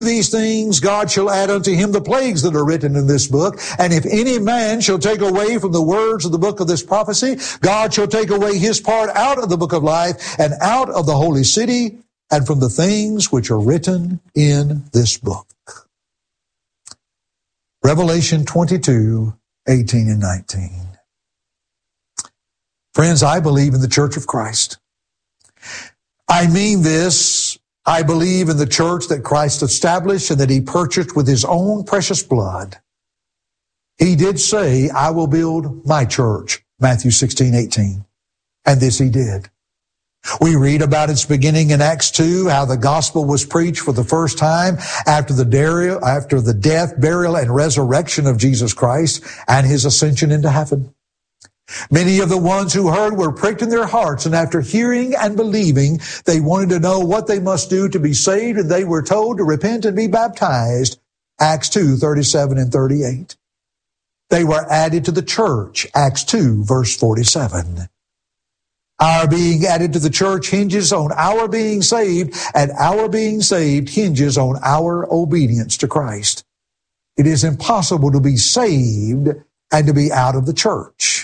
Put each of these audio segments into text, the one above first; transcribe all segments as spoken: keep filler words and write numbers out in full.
these things, God shall add unto him the plagues that are written in this book. And if any man shall take away from the words of the book of this prophecy, God shall take away his part out of the book of life and out of the holy city and from the things which are written in this book. Revelation twenty-two, eighteen and nineteen. Friends, I believe in the Church of Christ. I mean this. I believe in the church that Christ established and that he purchased with his own precious blood. He did say, I will build my church, Matthew sixteen, eighteen. And this he did. We read about its beginning in Acts two, how the gospel was preached for the first time after the, burial, after the death, burial, and resurrection of Jesus Christ and his ascension into heaven. Many of the ones who heard were pricked in their hearts, and after hearing and believing, they wanted to know what they must do to be saved, and they were told to repent and be baptized, Acts two, thirty-seven and thirty-eight. They were added to the church, Acts two, verse forty-seven. Our being added to the church hinges on our being saved, and our being saved hinges on our obedience to Christ. It is impossible to be saved and to be out of the church.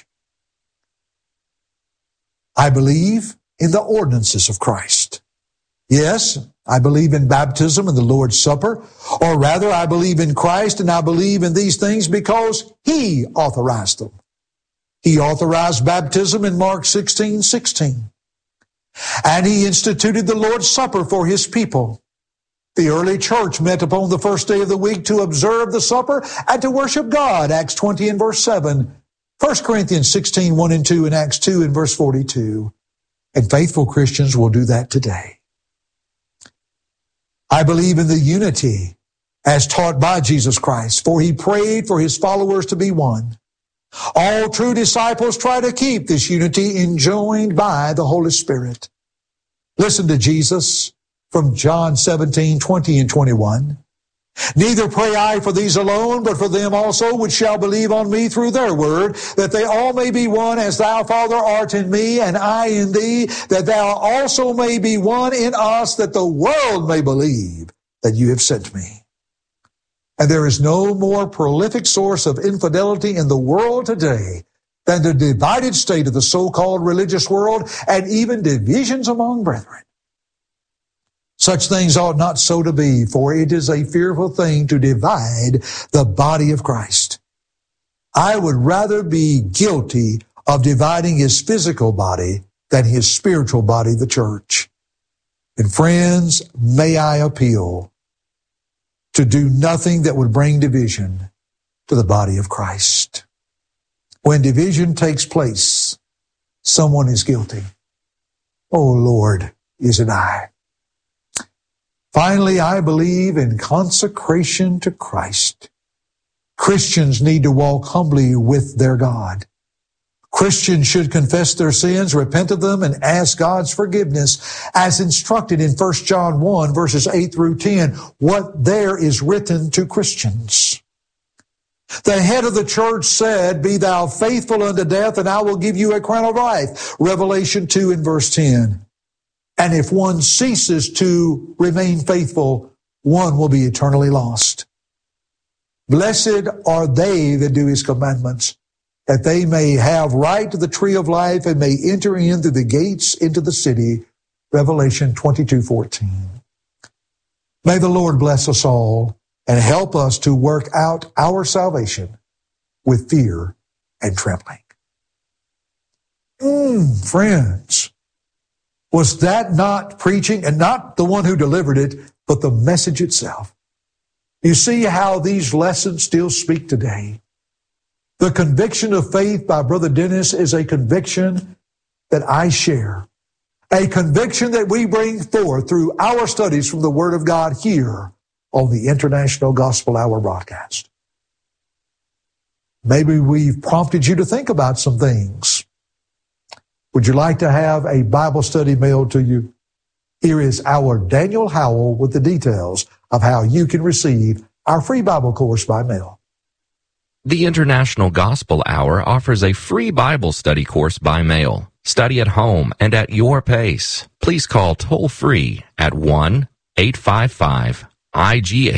I believe in the ordinances of Christ. Yes, I believe in baptism and the Lord's Supper, or rather I believe in Christ and I believe in these things because he authorized them. He authorized baptism in Mark sixteen, sixteen. And he instituted the Lord's Supper for his people. The early church met upon the first day of the week to observe the supper and to worship God, Acts twenty and verse seven. First Corinthians sixteen, one and two, and Acts two and verse forty-two. And faithful Christians will do that today. I believe in the unity as taught by Jesus Christ, for he prayed for his followers to be one. All true disciples try to keep this unity enjoined by the Holy Spirit. Listen to Jesus from John seventeen, twenty and twenty-one. Neither pray I for these alone, but for them also which shall believe on me through their word, that they all may be one as thou, Father, art in me, and I in thee, that thou also may be one in us, that the world may believe that you have sent me. And there is no more prolific source of infidelity in the world today than the divided state of the so-called religious world and even divisions among brethren. Such things ought not so to be, for it is a fearful thing to divide the body of Christ. I would rather be guilty of dividing his physical body than his spiritual body, the church. And friends, may I appeal to do nothing that would bring division to the body of Christ. When division takes place, someone is guilty. Oh Lord, is it I? Finally, I believe in consecration to Christ. Christians need to walk humbly with their God. Christians should confess their sins, repent of them, and ask God's forgiveness as instructed in First John one, verses eight through ten, what there is written to Christians. The head of the church said, be thou faithful unto death, and I will give you a crown of life. Revelation two and verse ten. And if one ceases to remain faithful, one will be eternally lost. Blessed are they that do his commandments, that they may have right to the tree of life and may enter in through the gates into the city. Revelation twenty-two, fourteen. May the Lord bless us all and help us to work out our salvation with fear and trembling. Mm, friends. Was that not preaching, and not the one who delivered it, but the message itself? You see how these lessons still speak today. The conviction of faith by Brother Dennis is a conviction that I share, a conviction that we bring forth through our studies from the Word of God here on the International Gospel Hour broadcast. Maybe we've prompted you to think about some things. Would you like to have a Bible study mailed to you? Here is our Daniel Howell with the details of how you can receive our free Bible course by mail. The International Gospel Hour offers a free Bible study course by mail. Study at home and at your pace. Please call toll-free at one eight five five, I G